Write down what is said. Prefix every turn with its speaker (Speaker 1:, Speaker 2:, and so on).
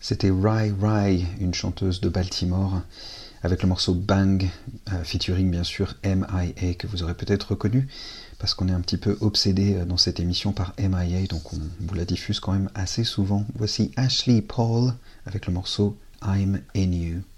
Speaker 1: C'était Rai Rai, une chanteuse de Baltimore, avec le morceau Bang, featuring bien sûr M.I.A. que vous aurez peut-être reconnu, parce qu'on est un petit peu obsédé dans cette émission par M.I.A., donc on vous la diffuse quand même assez souvent. Voici Ashley Paul avec le morceau I'm in You.